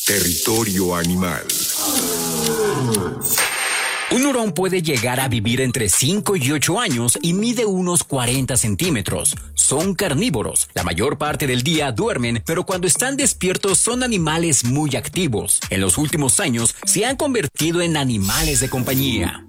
Territorio animal. Un hurón puede llegar a vivir entre 5 y 8 años y mide unos 40 centímetros. Son carnívoros. La mayor parte del día duermen, pero cuando están despiertos son animales muy activos. En los últimos años se han convertido en animales de compañía.